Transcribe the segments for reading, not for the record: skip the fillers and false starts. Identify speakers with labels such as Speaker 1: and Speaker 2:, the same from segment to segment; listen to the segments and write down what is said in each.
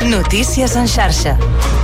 Speaker 1: Notícies en xarxa.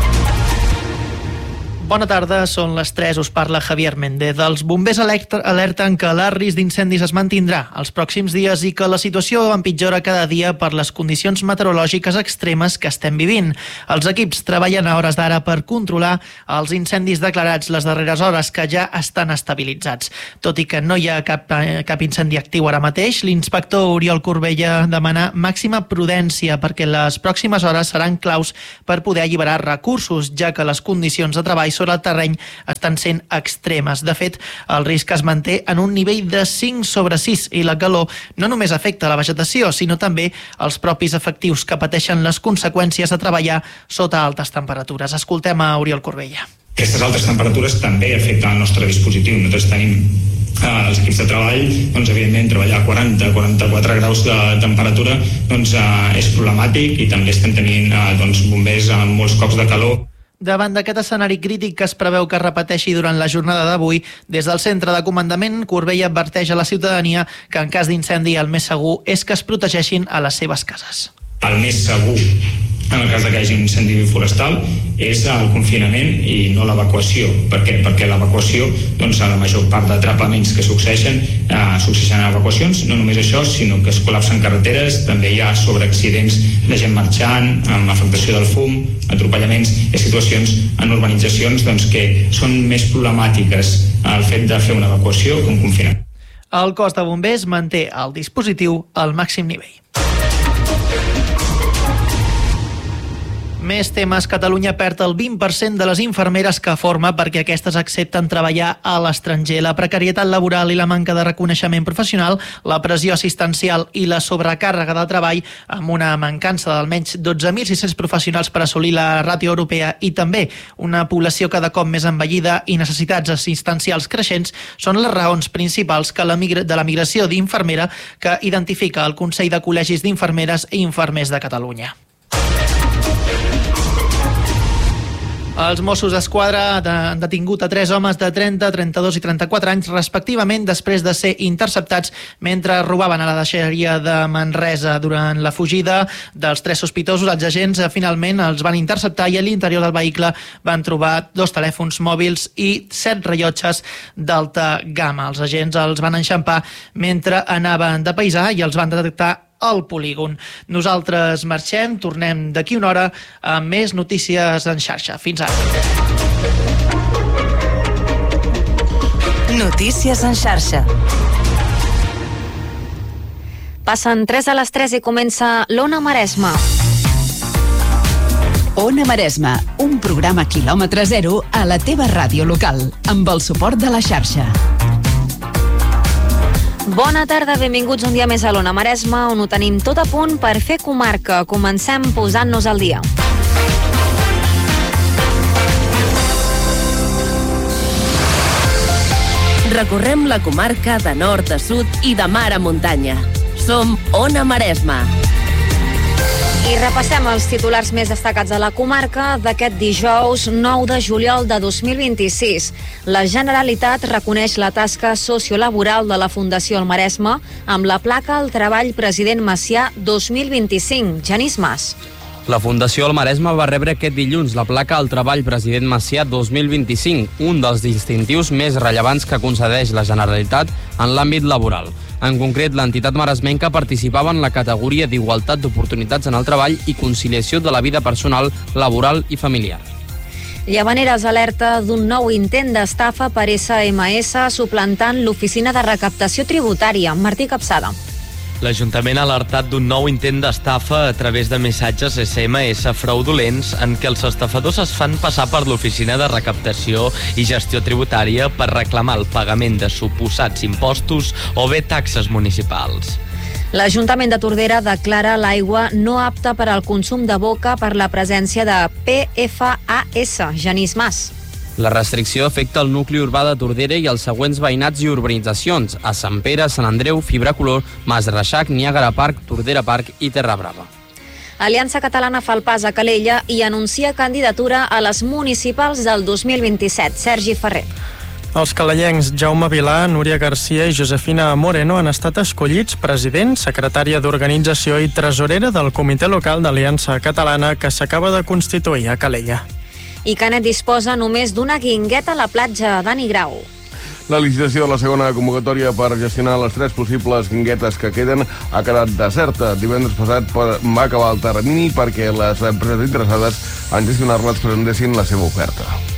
Speaker 2: Bona tarda, són les 3, us parla Javier Méndez. Els bombers alerten que el risc d'incendis es mantindrà els pròxims dies i que la situació empitjora cada dia per les condicions meteorològiques extremes que estem vivint. Els equips treballen a hores d'ara per controlar els incendis declarats les darreres hores, que ja estan estabilitzats. Tot i que no hi ha cap incendi actiu ara mateix, l'inspector Oriol Corbella demana màxima prudència perquè les pròximes hores seran claus per poder alliberar recursos, ja que les condicions de treball sobre el terreny estan sent extremes. De fet, el risc es manté en un nivell de 5/6 i la calor no només afecta la vegetació, sinó també els propis efectius que pateixen les conseqüències de treballar sota altes temperatures. Escoltem a Oriol Corbella.
Speaker 3: Aquestes altes temperatures també afecten el nostre dispositiu. Nosaltres tenim els equips de treball, doncs evidentment treballar a 40-44 graus de temperatura és problemàtic, i també estem tenint bombers amb molts cops de calor.
Speaker 2: Davant d'aquest escenari crític que es preveu que es repeteixi durant la jornada d'avui, des del centre de comandament, Corbella adverteix a la ciutadania que en cas d'incendi el més segur és que es protegeixin a les seves cases.
Speaker 3: El més segur, en el cas que hi hagi un incendi forestal, és el confinament i no l'evacuació. Per què? Perquè l'evacuació, a la major part d'atrapaments que succeeixen evacuacions. No només això, sinó que es col·lapsen carreteres, també hi ha sobreaccidents de gent marxant, amb afectació del fum, atropellaments. Hi ha situacions en urbanitzacions que són més problemàtiques el fet de fer una evacuació que un confinament.
Speaker 2: El cos de bombers manté el dispositiu al màxim nivell. Més temes. Catalunya perd el 20% de les infermeres que forma perquè aquestes accepten treballar a l'estranger. La precarietat laboral i la manca de reconeixement professional, la pressió assistencial i la sobrecàrrega de treball, amb una mancança d'almenys 12.600 professionals per assolir la ràtio europea i també una població cada cop més envellida i necessitats assistencials creixents, són les raons principals de la migració d'infermera que identifica el Consell de Col·legis d'Infermeres i Infermers de Catalunya. Els Mossos d'Esquadra han detingut a 3 homes de 30, 32 i 34 anys, respectivament, després de ser interceptats mentre robaven a la deixalleria de Manresa. Durant la fugida dels 3 sospitosos, els agents finalment els van interceptar i a l'interior del vehicle van trobar 2 telèfons mòbils i 7 rellotges d'alta gamma. Els agents els van enxampar mentre anaven de paisà i els van detectar al polígon. Nosaltres marxem, tornem d'aquí una hora amb més notícies en xarxa. Fins ara.
Speaker 1: Notícies en xarxa.
Speaker 4: Passen 3 a les 3 i comença l'Ona Maresme.
Speaker 5: Ona Maresme, un programa quilòmetre zero a la teva ràdio local, amb el suport de la xarxa.
Speaker 4: Bona tarda, benvinguts un dia més a l'Ona Maresme, on ho tenim tot a punt per fer comarca. Comencem posant-nos al dia.
Speaker 6: Recorrem la comarca de nord a sud i de mar a muntanya. Som Ona Maresme.
Speaker 4: I repassem els titulars més destacats de la comarca d'aquest dijous 9 de juliol de 2026. La Generalitat reconeix la tasca sociolaboral de la Fundació El Maresme amb la placa al treball President Macià 2025. Genís Mas.
Speaker 7: La Fundació El Maresme va rebre aquest dilluns la placa al treball President Macià 2025, un dels distintius més rellevants que concedeix la Generalitat en l'àmbit laboral. En concret, l'entitat maresmenca participava en la categoria d'igualtat d'oportunitats en el treball i conciliació de la vida personal, laboral i familiar.
Speaker 4: Llavaneres alerta d'un nou intent d'estafa per SMS suplantant l'Oficina de Recaptació Tributària. Martí Capçada.
Speaker 8: L'Ajuntament ha alertat d'un nou intent d'estafa a través de missatges SMS fraudulents en què els estafadors es fan passar per l'Oficina de Recaptació i Gestió Tributària per reclamar el pagament de suposats impostos o bé taxes municipals.
Speaker 4: L'Ajuntament de Tordera declara l'aigua no apta per al consum de boca per la presència de PFAS. Genís Mas.
Speaker 7: La restricció afecta el nucli urbà de Tordera i els següents veïnats i urbanitzacions: a Sant Pere, Sant Andreu, Fibracolor, Mas Reixac, Niàgara Park, Tordera Park i Terra Brava.
Speaker 4: Aliança Catalana fa el pas a Calella i anuncia candidatura a les municipals del 2027. Sergi Ferrer.
Speaker 9: Els calellencs Jaume Vilà, Núria Garcia i Josefina Moreno han estat escollits president, secretària d'organització i tresorera del Comitè Local d'Aliança Catalana que s'acaba de constituir a Calella.
Speaker 4: I Canet disposa només d'una guingueta a la platja Dani Grau.
Speaker 10: La licitació de la segona convocatòria per gestionar les 3 possibles guinguetes que queden ha quedat deserta. Divendres passat va acabar el termini perquè les empreses interessades en gestionar-les presentessin la seva oferta.